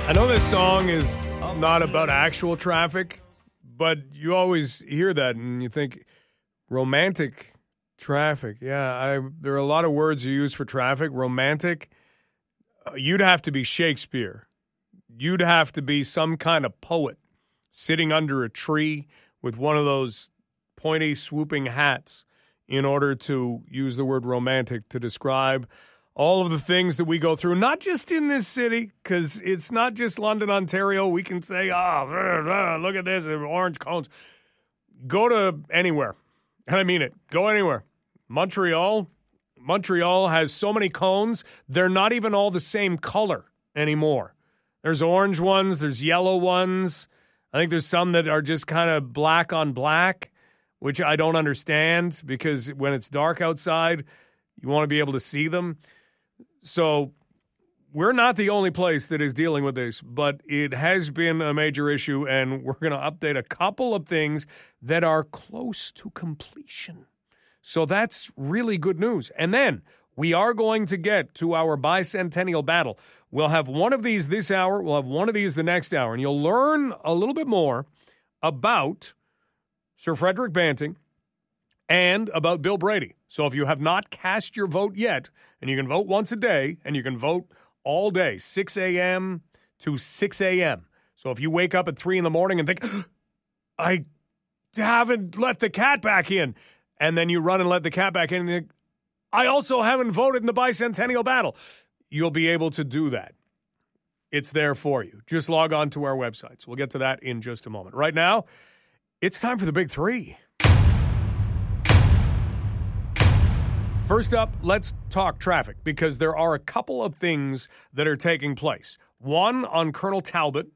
I know this song is not about actual traffic, but you always hear that and you think romantic traffic. Yeah, there are a lot of words you use for traffic. Romantic, you'd have to be Shakespeare. You'd have to be some kind of poet sitting under a tree with one of those pointy, swooping hats in order to use the word romantic to describe all of the things that we go through, not just in this city, because it's not just London, Ontario. We can say, look at this, orange cones. Go to anywhere, and I mean it. Go anywhere. Montreal has so many cones, they're not even all the same color anymore. There's orange ones, there's yellow ones. I think there's some that are just kind of black on black, which I don't understand because when it's dark outside, you want to be able to see them. So we're not the only place that is dealing with this, but it has been a major issue, and we're going to update a couple of things that are close to completion. So that's really good news. And then we are going to get to our bicentennial battle. We'll have one of these this hour. We'll have one of these the next hour, and you'll learn a little bit more about Sir Frederick Banting and about Bill Brady. So if you have not cast your vote yet, and you can vote once a day, and you can vote all day, 6 a.m. to 6 a.m. So if you wake up at 3 in the morning and think, I haven't let the cat back in, and then you run and let the cat back in, and you think, I also haven't voted in the bicentennial battle, you'll be able to do that. It's there for you. Just log on to our website. So we'll get to that in just a moment. Right now, it's time for the Big Three. First up, let's talk traffic because there are a couple of things that are taking place. One on Colonel Talbot.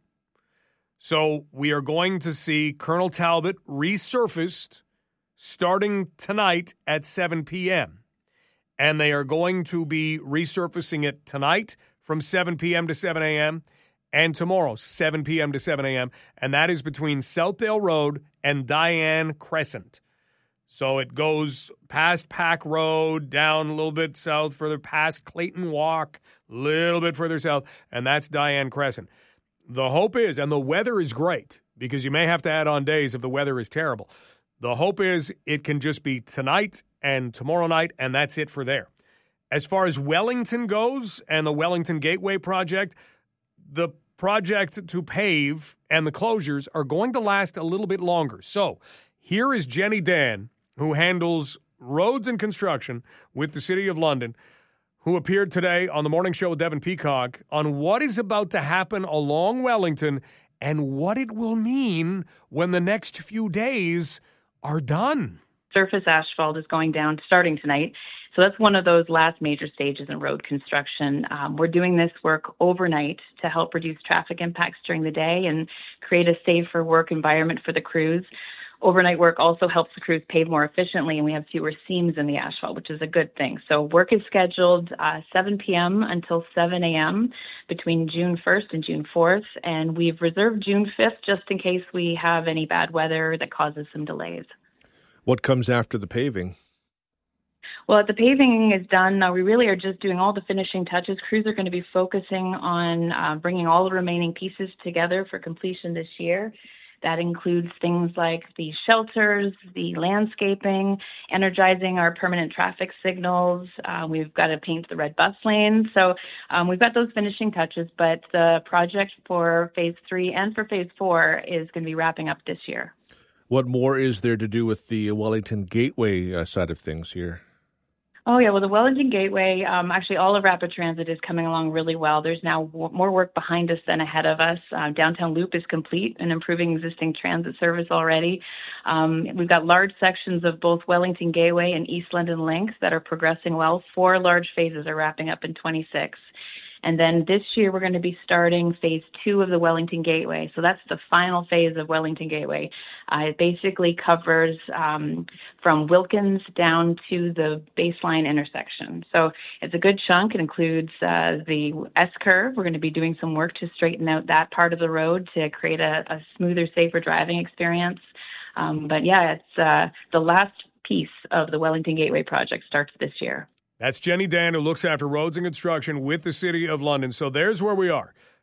So we are going to see Colonel Talbot resurfaced starting tonight at 7 p.m. And they are going to be resurfacing it tonight from 7 p.m. to 7 a.m. and tomorrow, 7 p.m. to 7 a.m. And that is between Southdale Road and Diane Crescent. So it goes past Pack Road, down a little bit south, further past Clayton Walk, a little bit further south, and that's Diane Crescent. The hope is, and the weather is great, because you may have to add on days if the weather is terrible. The hope is it can just be tonight and tomorrow night, and that's it for there. As far as Wellington goes and the Wellington Gateway project, the project to pave and the closures are going to last a little bit longer. So here is Jenny Dan, who handles roads and construction with the City of London, who appeared today on the morning show with Devin Peacock on what is about to happen along Wellington and what it will mean when the next few days are done. Surface asphalt is going down starting tonight. So that's one of those last major stages in road construction. We're doing this work overnight to help reduce traffic impacts during the day and create a safer work environment for the crews. Overnight work also helps the crews pave more efficiently, and we have fewer seams in the asphalt, which is a good thing. So work is scheduled 7 p.m. until 7 a.m. between June 1st and June 4th, and we've reserved June 5th just in case we have any bad weather that causes some delays. What comes after the paving? Well, the paving is done. We really are just doing all the finishing touches. Crews are going to be focusing on bringing all the remaining pieces together for completion this year. That includes things like the shelters, the landscaping, energizing our permanent traffic signals. We've got to paint the red bus lanes. So we've got those finishing touches, but the project for Phase 3 and for Phase 4 is going to be wrapping up this year. What more is there to do with the Wellington Gateway side of things here? Oh, yeah. Well, the Wellington Gateway, actually all of Rapid Transit is coming along really well. There's now more work behind us than ahead of us. Downtown Loop is complete and improving existing transit service already. We've got large sections of both Wellington Gateway and East London Links that are progressing well. 4 large phases are wrapping up in 26. And then this year, we're going to be starting Phase 2 of the Wellington Gateway. So that's the final phase of Wellington Gateway. It basically covers from Wilkins down to the baseline intersection. So it's a good chunk. It includes the S-curve. We're going to be doing some work to straighten out that part of the road to create a smoother, safer driving experience. But yeah, it's the last piece of the Wellington Gateway project starts this year. That's Jenny Dan, who looks after roads and construction with the City of London. So there's where we are.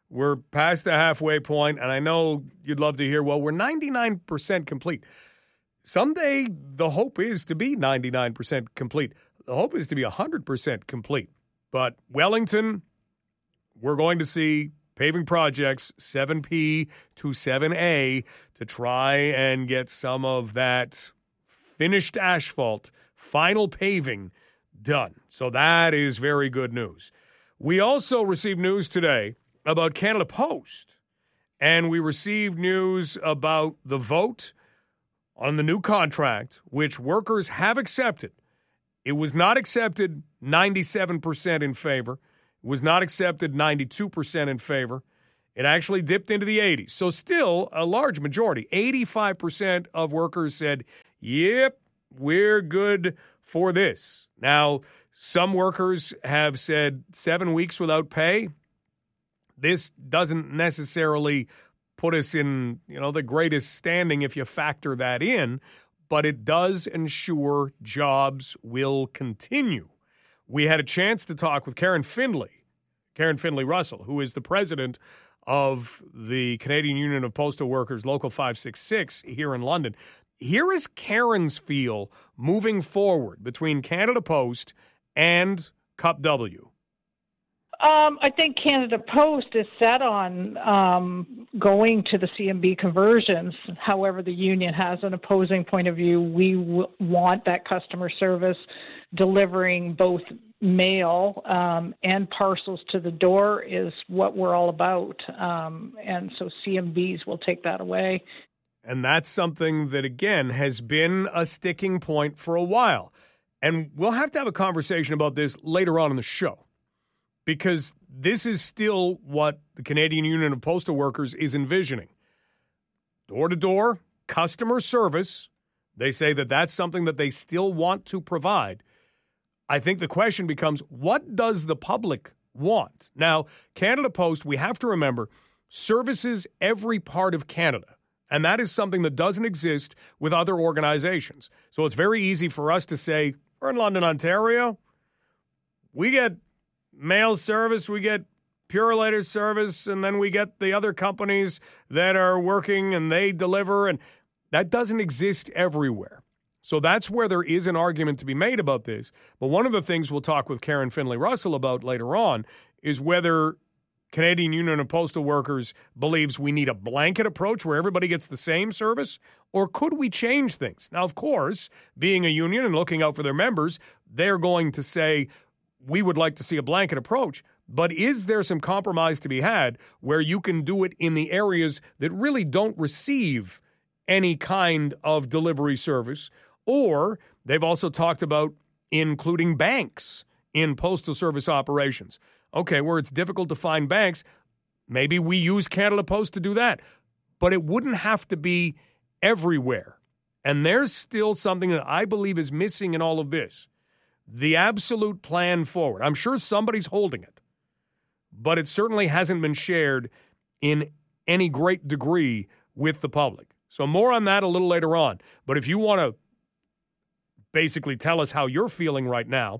We're past the halfway point, and I know you'd love to hear, well, we're 99% complete. Someday the hope is to be 99% complete. The hope is to be 100% complete. But Wellington, we're going to see paving projects 7P to 7A to try and get some of that finished asphalt, final paving done. So that is very good news. We also received news today about Canada Post, and we received news about the vote on the new contract, which workers have accepted. It was not accepted 97% in favor. It was not accepted 92% in favor. It actually dipped into the 80s. So still a large majority, 85% of workers said, yep, we're good for this. Now, some workers have said 7 weeks without pay. This doesn't necessarily put us in, the greatest standing if you factor that in, but it does ensure jobs will continue. We had a chance to talk with Karen Findlay Russell, who is the president of the Canadian Union of Postal Workers, Local 566 here in London. Here is Karen's feel moving forward between Canada Post and Cup W. I think Canada Post is set on going to the CMB conversions. However, the union has an opposing point of view. We want that customer service delivering both mail and parcels to the door is what we're all about. And so CMBs will take that away. And that's something that, again, has been a sticking point for a while. And we'll have to have a conversation about this later on in the show, because this is still what the Canadian Union of Postal Workers is envisioning. Door-to-door, customer service. They say that that's something that they still want to provide. I think the question becomes, what does the public want? Now, Canada Post, we have to remember, services every part of Canada. And that is something that doesn't exist with other organizations. So it's very easy for us to say, we're in London, Ontario. We get mail service, we get Purolator service, and then we get the other companies that are working and they deliver. And that doesn't exist everywhere. So that's where there is an argument to be made about this. But one of the things we'll talk with Karen Findlay Russell about later on is whether Canadian Union of Postal Workers believes we need a blanket approach where everybody gets the same service, or could we change things? Now, of course, being a union and looking out for their members, they're going to say, we would like to see a blanket approach, but is there some compromise to be had where you can do it in the areas that really don't receive any kind of delivery service? Or they've also talked about including banks in postal service operations. Okay, where it's difficult to find banks, maybe we use Canada Post to do that. But it wouldn't have to be everywhere. And there's still something that I believe is missing in all of this. The absolute plan forward. I'm sure somebody's holding it, but it certainly hasn't been shared in any great degree with the public. So more on that a little later on. But if you want to basically tell us how you're feeling right now,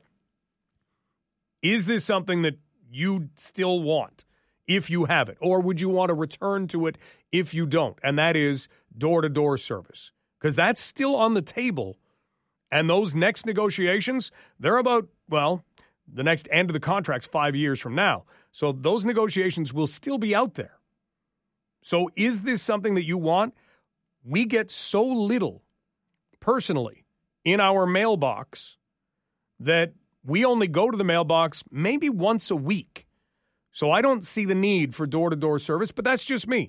is this something that you still want if you have it? Or would you want to return to it if you don't? And that is door-to-door service. Because that's still on the table. And those next negotiations, they're about, the next end of the contract's 5 years from now. So those negotiations will still be out there. So is this something that you want? We get so little, personally, in our mailbox that we only go to the mailbox maybe once a week. So I don't see the need for door-to-door service, but that's just me.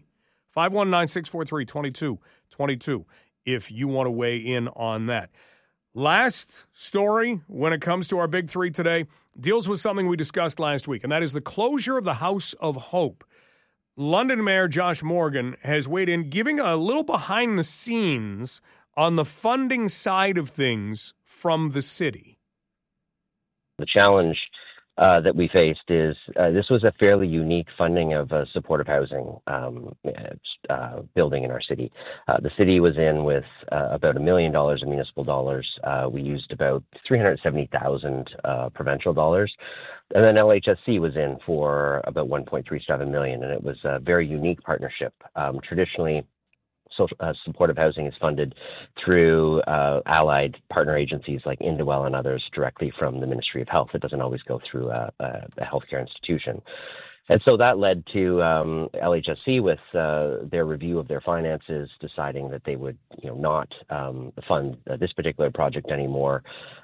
519-643-2222 if you want to weigh in on that. Last story when it comes to our big three today deals with something we discussed last week, and that is the closure of the House of Hope. London Mayor Josh Morgan has weighed in, giving a little behind the scenes on the funding side of things from the city. The challenge that we faced is this was a fairly unique funding of supportive housing building in our city. The city was in with about $1 million of municipal dollars. We used about $370,000 provincial dollars. And then LHSC was in for about $1.37 million, and it was a very unique partnership. Traditionally, supportive housing is funded through allied partner agencies like Indwell and others directly from the Ministry of Health. It doesn't always go through a healthcare institution. And so that led to LHSC with their review of their finances, deciding that they would, not fund this particular project anymore.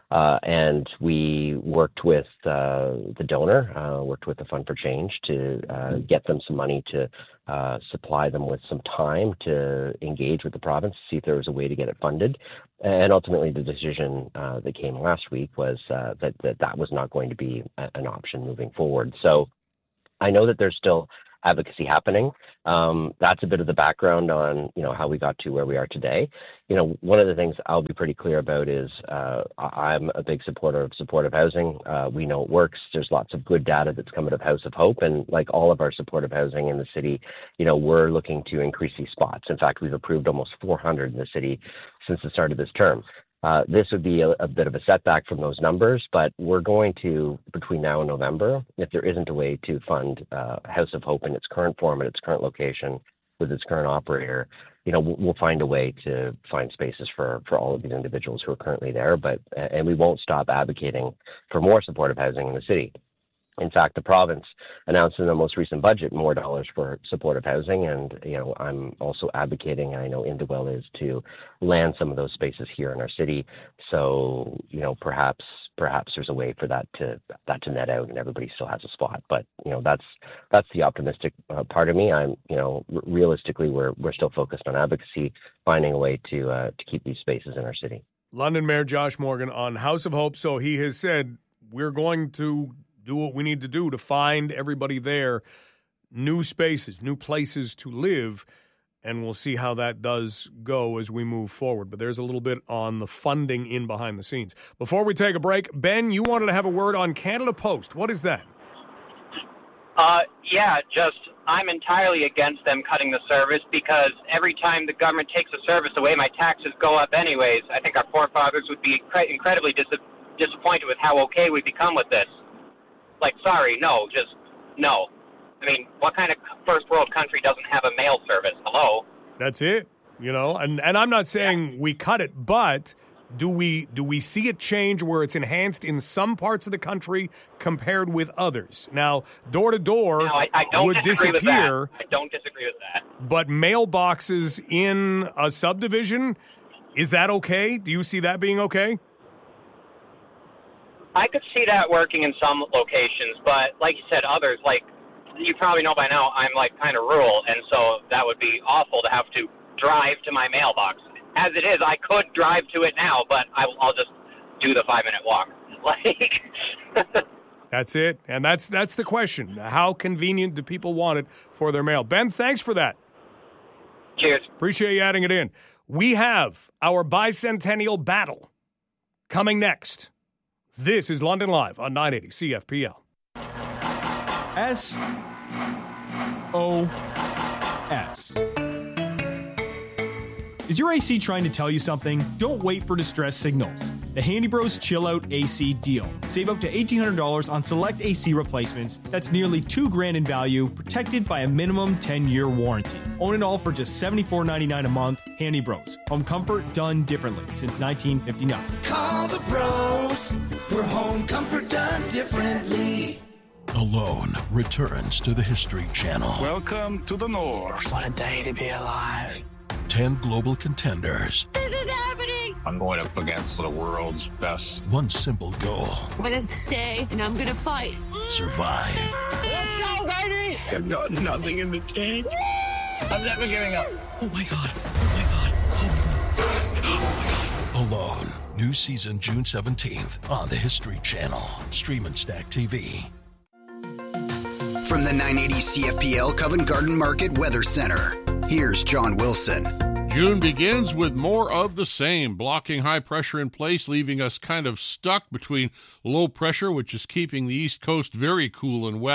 And we worked with the donor, worked with the Fund for Change to get them some money to supply them with some time to engage with the province, see if there was a way to get it funded. And ultimately, the decision that came last week was that was not going to be an option moving forward. So I know that there's still advocacy happening. That's a bit of the background on, how we got to where we are today. One of the things I'll be pretty clear about is I'm a big supporter of supportive housing. We know it works. There's lots of good data that's come out of House of Hope. And like all of our supportive housing in the city, we're looking to increase these spots. In fact, we've approved almost 400 in the city since the start of this term. This would be a bit of a setback from those numbers, but we're going to, between now and November, if there isn't a way to fund House of Hope in its current form, at its current location, with its current operator, we'll find a way to find spaces for all of these individuals who are currently there. And we won't stop advocating for more supportive housing in the city. In fact, the province announced in the most recent budget more dollars for supportive housing, and I'm also advocating, I know Indwell is, to land some of those spaces here in our city. So perhaps there's a way for that to net out, and everybody still has a spot. But that's the optimistic part of me. I'm realistically we're still focused on advocacy, finding a way to keep these spaces in our city. London Mayor Josh Morgan on House of Hope. So he has said we're going to do what we need to do to find everybody there new spaces, new places to live, and we'll see how that does go as we move forward. But there's a little bit on the funding in behind the scenes. Before we take a break, Ben, you wanted to have a word on Canada Post. What is that? I'm entirely against them cutting the service because every time the government takes a service away, my taxes go up anyways. I think our forefathers would be incredibly disappointed with how okay we become with this. No. I mean, what kind of first world country doesn't have a mail service? Hello? That's it. And I'm not saying we cut it, but do we see it change where it's enhanced in some parts of the country compared with others? Now, door to door would disappear. I don't disagree with that. But mailboxes in a subdivision, is that okay? Do you see that being okay? I could see that working in some locations, but like you said, others, like you probably know by now, I'm kind of rural, and so that would be awful to have to drive to my mailbox. As it is, I could drive to it now, but I'll just do the 5-minute walk. That's it, and that's the question. How convenient do people want it for their mail? Ben, thanks for that. Cheers. Appreciate you adding it in. We have our bicentennial battle coming next. This is London Live on 980 CFPL. SOS. Is your AC trying to tell you something? Don't wait for distress signals. The Handy Bros Chill Out AC deal. Save up to $1,800 on select AC replacements. That's nearly $2,000 in value, protected by a minimum 10-year warranty. Own it all for just $74.99 a month. Handy Bros. Home comfort done differently since 1959. Call the bros for home comfort done differently. Alone returns to the History Channel. Welcome to the North. What a day to be alive. 10 global contenders. This is happening. I'm going up against the world's best. One simple goal. I'm going to stay and I'm going to fight. Survive. Let's go, baby. I've got nothing in the tank. I'm never giving up. Oh my God. Oh my God. Oh my God. Alone. New season June 17th on the History Channel. Stream and Stack TV. From the 980 CFPL Covent Garden Market Weather Center, here's John Wilson. June begins with more of the same, blocking high pressure in place, leaving us kind of stuck between low pressure, which is keeping the East Coast very cool and wet,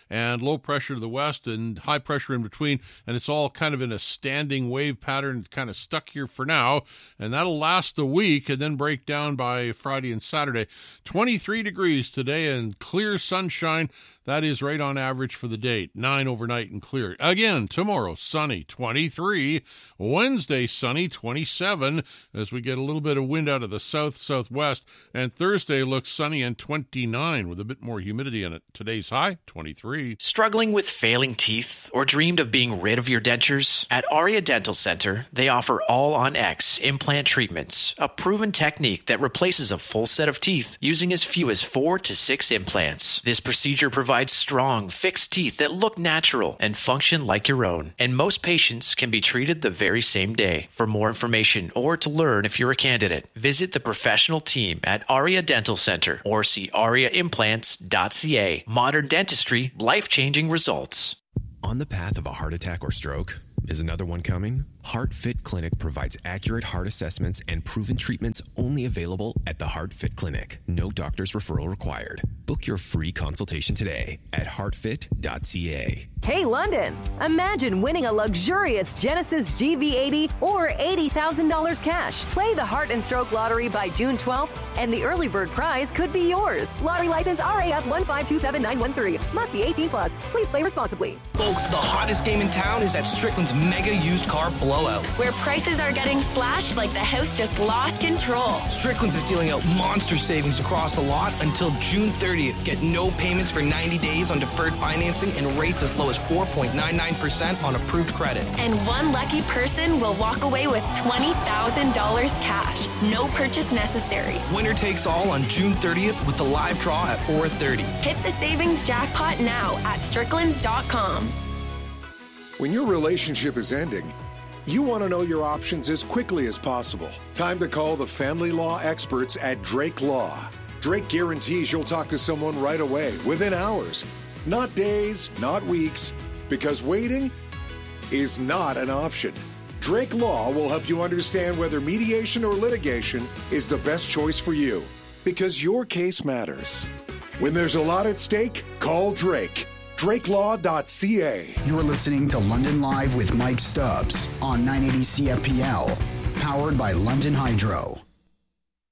and low pressure to the west and high pressure in between, and it's all kind of in a standing wave pattern. It's kind of stuck here for now, and that'll last a week and then break down by Friday and Saturday. 23 degrees today and clear sunshine. That is right on average for the date. 9 overnight and clear. Again, tomorrow, sunny, 23. Wednesday, sunny, 27, as we get a little bit of wind out of the south-southwest. And Thursday looks sunny and 29 with a bit more humidity in it. Today's high, 23. Struggling with failing teeth or dreamed of being rid of your dentures? At Aria Dental Center, they offer All-on-X implant treatments, a proven technique that replaces a full set of teeth using as few as 4 to 6 implants. This procedure provides strong, fixed teeth that look natural and function like your own. And most patients can be treated the very same day. For more information or to learn if you're a candidate, visit the professional team at Aria Dental Center or see ariaimplants.ca. Modern dentistry, life-changing results. On the path of a heart attack or stroke? Is another one coming? HeartFit Clinic provides accurate heart assessments and proven treatments only available at the HeartFit Clinic. No doctor's referral required. Book your free consultation today at heartfit.ca. Hey, London! Imagine winning a luxurious Genesis GV80 or $80,000 cash. Play the Heart and Stroke Lottery by June 12th, and the early bird prize could be yours. Lottery license RAF 1527913. Must be 18 plus. Please play responsibly. Folks, the hottest game in town is at Strickland's Mega Used Car Blowout, where prices are getting slashed like the house just lost control. Strickland's is dealing out monster savings across the lot until June 30th. Get no payments for 90 days on deferred financing and rates as low as 4.99% on approved credit. And one lucky person will walk away with $20,000 cash. No purchase necessary. Winner takes all on June 30th with the live draw at 4:30. Hit the savings jackpot now at stricklands.com. When your relationship is ending, you want to know your options as quickly as possible. Time to call the family law experts at Drake Law. Drake guarantees you'll talk to someone right away, within hours. Not days, not weeks, because waiting is not an option. Drake Law will help you understand whether mediation or litigation is the best choice for you, because your case matters. When there's a lot at stake, call Drake. DrakeLaw.ca. You're listening to London Live with Mike Stubbs on 980 CFPL, powered by London Hydro.